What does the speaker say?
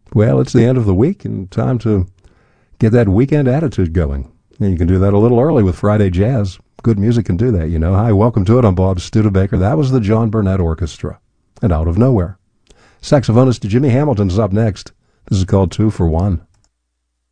Well, it's the end of the week and time to get that weekend attitude going. And you can do that a little early with Friday Jazz. Good music can do that, you know. Hi, welcome to it. I'm Bob Studebaker. That was the John Burnett Orchestra. And Out of Nowhere. Saxophonist Jimmy Hamilton's up next. This is called 2 for 1.